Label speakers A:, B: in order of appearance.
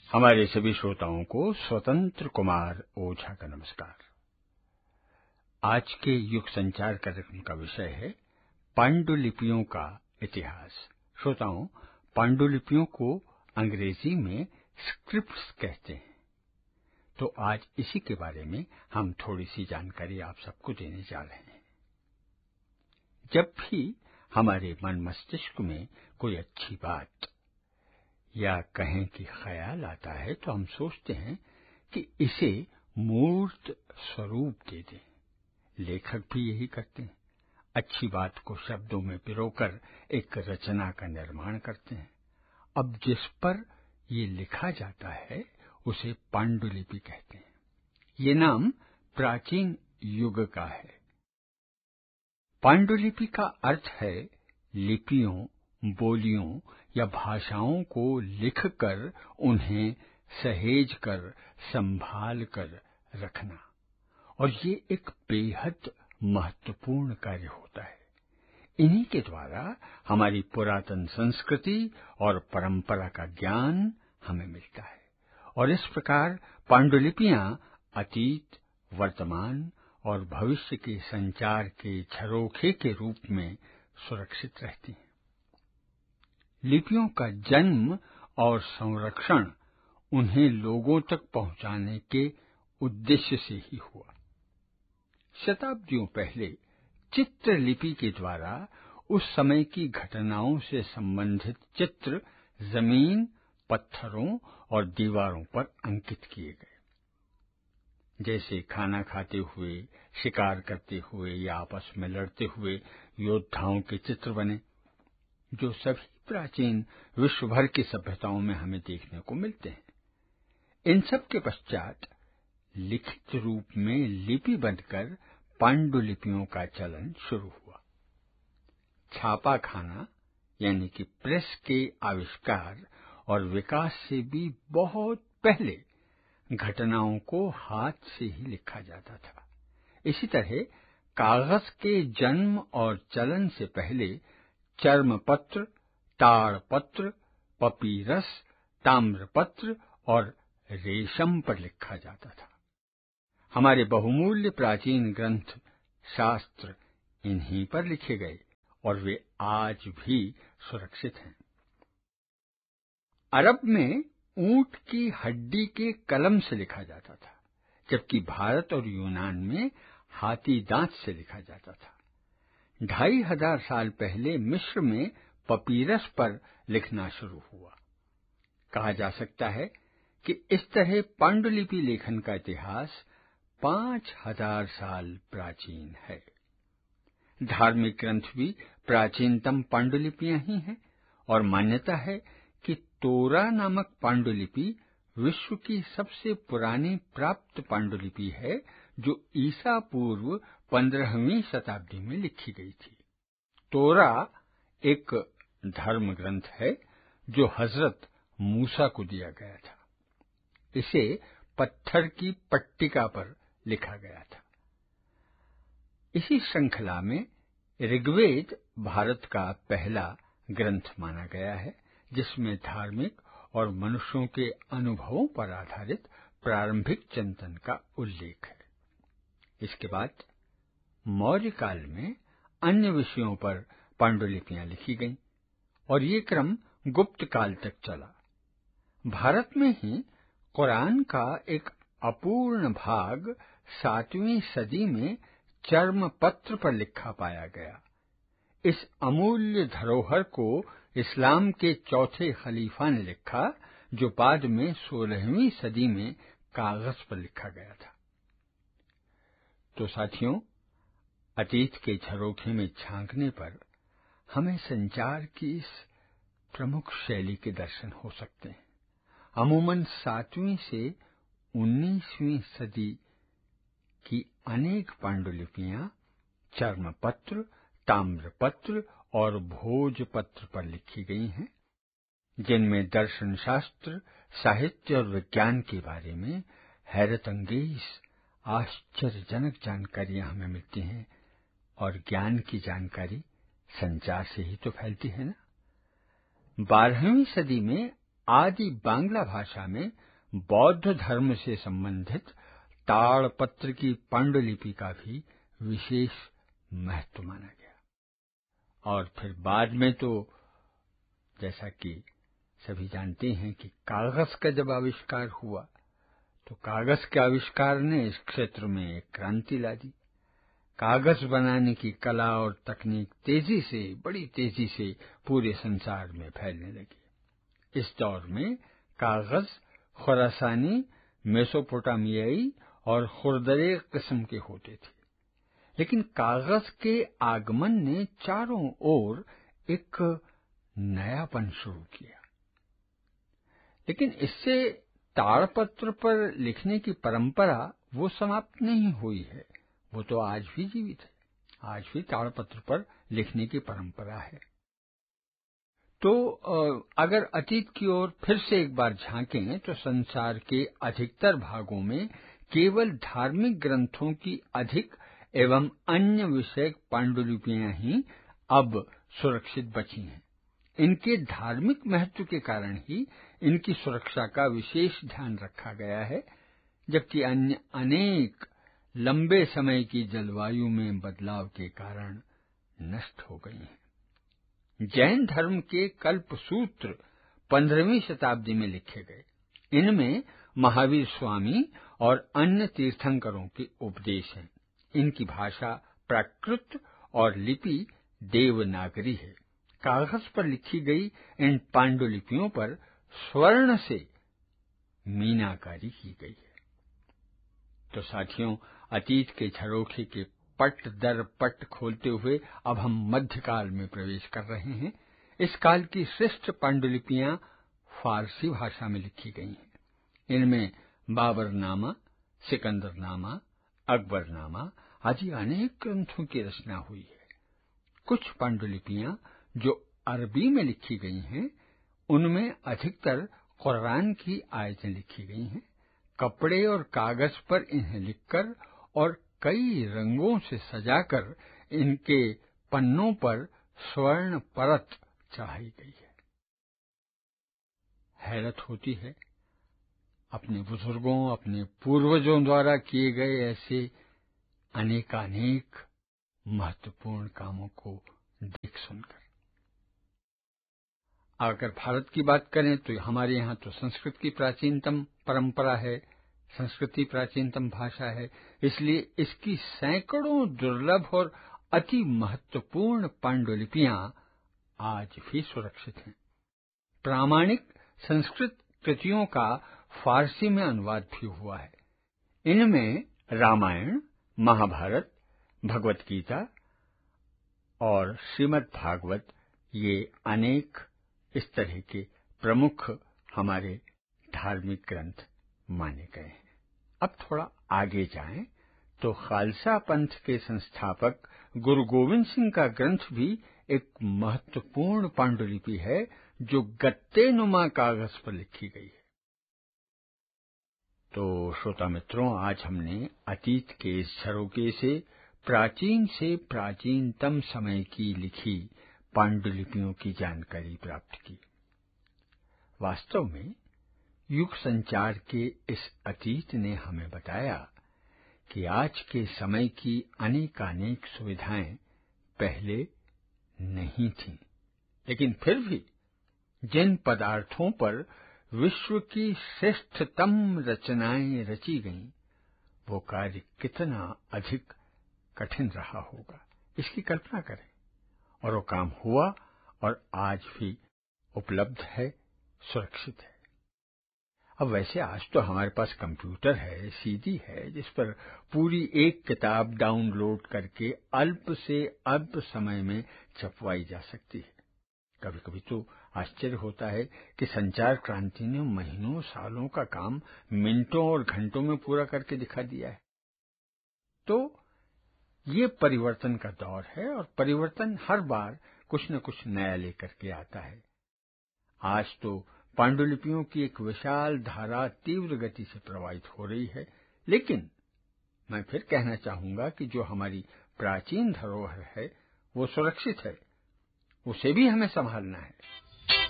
A: हमारे सभी श्रोताओं को स्वतंत्र कुमार ओझा का नमस्कार। आज के युग संचार कार्यक्रम का विषय है पांडुलिपियों का इतिहास। श्रोताओं, पांडुलिपियों को अंग्रेजी में स्क्रिप्ट्स कहते हैं। तो आज इसी के बारे में हम थोड़ी सी जानकारी आप सबको देने जा रहे हैं। जब भी हमारे मन मस्तिष्क में कोई अच्छी बात या कहें कि ख्याल आता है तो हम सोचते हैं कि इसे मूर्त स्वरूप दे दें। लेखक भी यही करते हैं, अच्छी बात को शब्दों में पिरोकर एक रचना का निर्माण करते हैं। अब जिस पर ये लिखा जाता है उसे पांडुलिपि कहते हैं। ये नाम प्राचीन युग का है। पांडुलिपि का अर्थ है लिपियों, बोलियों या भाषाओं को लिखकर उन्हें सहेज कर संभाल कर रखना, और ये एक बेहद महत्वपूर्ण कार्य होता है। इन्हीं के द्वारा हमारी पुरातन संस्कृति और परंपरा का ज्ञान हमें मिलता है, और इस प्रकार पांडुलिपियां अतीत, वर्तमान और भविष्य के संचार के झरोखे के रूप में सुरक्षित रहती हैं। लिपियों का जन्म और संरक्षण उन्हें लोगों तक पहुंचाने के उद्देश्य से ही हुआ। शताब्दियों पहले चित्रलिपि के द्वारा उस समय की घटनाओं से संबंधित चित्र जमीन, पत्थरों और दीवारों पर अंकित किए गए। जैसे खाना खाते हुए, शिकार करते हुए या आपस में लड़ते हुए योद्धाओं के चित्र बने, जो सभी प्राचीन विश्व भर की सभ्यताओं में हमें देखने को मिलते हैं। इन सब के पश्चात लिखित रूप में लिपि बनकर पांडुलिपियों का चलन शुरू हुआ। छापाखाना यानी कि प्रेस के आविष्कार और विकास से भी बहुत पहले घटनाओं को हाथ से ही लिखा जाता था। इसी तरह कागज के जन्म और चलन से पहले चर्मपत्र, ताड़पत्र, पपीरस, ताम्रपत्र और रेशम पर लिखा जाता था। हमारे बहुमूल्य प्राचीन ग्रंथ, शास्त्र इन्हीं पर लिखे गए और वे आज भी सुरक्षित हैं। अरब में ऊंट की हड्डी के कलम से लिखा जाता था, जबकि भारत और यूनान में हाथी दांत से लिखा जाता था। 2500 साल पहले मिस्र में पपीरस पर लिखना शुरू हुआ। कहा जा सकता है कि इस तरह पांडुलिपि लेखन का इतिहास 5000 साल प्राचीन है। धार्मिक ग्रंथ भी प्राचीनतम पांडुलिपियां ही हैं, और मान्यता है कि तोरा नामक पांडुलिपि विश्व की सबसे पुरानी प्राप्त पांडुलिपि है, जो ईसा पूर्व 15वीं शताब्दी में लिखी गई थी। तोरा एक धर्म ग्रंथ है जो हजरत मूसा को दिया गया था। इसे पत्थर की पट्टिका पर लिखा गया था। इसी श्रृंखला में ऋग्वेद भारत का पहला ग्रंथ माना गया है, जिसमें धार्मिक और मनुष्यों के अनुभवों पर आधारित प्रारंभिक चिंतन का उल्लेख है। इसके बाद मौर्य काल में अन्य विषयों पर पांडुलिपियां लिखी गईं, और ये क्रम गुप्त काल तक चला। भारत में ही कुरान का एक अपूर्ण भाग 7वीं सदी में चर्मपत्र पर लिखा पाया गया। इस अमूल्य धरोहर को इस्लाम के चौथे खलीफा ने लिखा, जो बाद में 16वीं सदी में कागज पर लिखा गया था। तो साथियों, अतीत के झरोखे में झांकने पर हमें संचार की इस प्रमुख शैली के दर्शन हो सकते हैं। अमूमन 7वीं से 19वीं सदी की अनेक पांडुलिपियां चर्मपत्र, ताम्रपत्र और भोजपत्र पर लिखी गई हैं, जिनमें दर्शन शास्त्र, साहित्य और विज्ञान के बारे में हैरतअंगेज, आश्चर्यजनक जानकारियां हमें मिलती हैं। और ज्ञान की जानकारी संचार से ही तो फैलती है ना। 12वीं सदी में आदि बांग्ला भाषा में बौद्ध धर्म से संबंधित ताड़पत्र की पांडुलिपि का भी विशेष महत्व माना गया। और फिर बाद में तो जैसा कि सभी जानते हैं कि कागज का जब आविष्कार हुआ तो कागज के आविष्कार ने इस क्षेत्र में एक क्रांति ला दी। कागज बनाने की कला और तकनीक बड़ी तेजी से पूरे संसार में फैलने लगी। इस दौर में कागज खुरासानी, मेसोपोटामियाई और खुरदरे किस्म के होते थे, लेकिन कागज के आगमन ने चारों ओर एक नयापन शुरू किया। लेकिन इससे ताड़पत्र पर लिखने की परंपरा वो समाप्त नहीं हुई है, वो तो आज भी जीवित है। आज भी ताड़पत्र पर लिखने की परंपरा है। तो अगर अतीत की ओर फिर से एक बार झांकें तो संसार के अधिकतर भागों में केवल धार्मिक ग्रंथों की अधिक एवं अन्य विषयक पांडुलिपियां ही अब सुरक्षित बची हैं। इनके धार्मिक महत्व के कारण ही इनकी सुरक्षा का विशेष ध्यान रखा गया है, जबकि अन्य अनेक लंबे समय की जलवायु में बदलाव के कारण नष्ट हो गई हैं। जैन धर्म के कल्प सूत्र 15वीं शताब्दी में लिखे गए। इनमें महावीर स्वामी और अन्य तीर्थंकरों के उपदेश हैं। इनकी भाषा प्राकृत और लिपि देवनागरी है। कागज पर लिखी गई इन पांडुलिपियों पर स्वर्ण से मीनाकारी की गई है। तो साथियों, अतीत के झरोखे के पट दर पट खोलते हुए अब हम मध्यकाल में प्रवेश कर रहे हैं। इस काल की श्रेष्ठ पांडुलिपियां फारसी भाषा में लिखी गई हैं। इनमें बाबरनामा, सिकंदरनामा, अकबरनामा आदि अनेक ग्रंथों की रचना हुई है। कुछ पांडुलिपियां जो अरबी में लिखी गई हैं, उनमें अधिकतर कुरान की आयतें लिखी गई हैं। कपड़े और कागज पर इन्हें लिखकर और कई रंगों से सजाकर इनके पन्नों पर स्वर्ण परत चढ़ाई गई है। हैरत होती है अपने बुजुर्गों, अपने पूर्वजों द्वारा किए गए ऐसे अनेकानेक महत्वपूर्ण कामों को देख सुनकर। अगर भारत की बात करें तो हमारे यहाँ तो संस्कृत की प्राचीनतम परंपरा है, संस्कृति प्राचीनतम भाषा है, इसलिए इसकी सैकड़ों दुर्लभ और अति महत्वपूर्ण पांडुलिपियां आज भी सुरक्षित हैं। प्रामाणिक संस्कृत कृतियों का फारसी में अनुवाद भी हुआ है। इनमें रामायण, महाभारत, भगवत गीता और श्रीमद् भागवत ये अनेक इस तरह के प्रमुख हमारे धार्मिक ग्रंथ माने गए हैं। अब थोड़ा आगे जाएं तो खालसा पंथ के संस्थापक गुरु गोविंद सिंह का ग्रंथ भी एक महत्वपूर्ण पांडुलिपि है जो गत्तेनुमा कागज पर लिखी गई है। तो श्रोता मित्रों, आज हमने अतीत के इस झरोखे से प्राचीनतम समय की लिखी पांडुलिपियों की जानकारी प्राप्त की। वास्तव में युग संचार के इस अतीत ने हमें बताया कि आज के समय की अनेकानेक सुविधाएं पहले नहीं थीं, लेकिन फिर भी जिन पदार्थों पर विश्व की श्रेष्ठतम रचनाएं रची गईं, वो कार्य कितना अधिक कठिन रहा होगा, इसकी कल्पना करें। और वो काम हुआ और आज भी उपलब्ध है, सुरक्षित है। अब वैसे आज तो हमारे पास कंप्यूटर है, सीडी है, जिस पर पूरी एक किताब डाउनलोड करके अल्प से अल्प समय में छपवाई जा सकती है। कभी कभी तो आश्चर्य होता है कि संचार क्रांति ने महीनों सालों का काम मिनटों और घंटों में पूरा करके दिखा दिया है। तो ये परिवर्तन का दौर है और परिवर्तन हर बार कुछ न कुछ नया लेकर के आता है। आज तो पांडुलिपियों की एक विशाल धारा तीव्र गति से प्रवाहित हो रही है, लेकिन मैं फिर कहना चाहूंगा कि जो हमारी प्राचीन धरोहर है वो सुरक्षित है, उसे भी हमें संभालना है।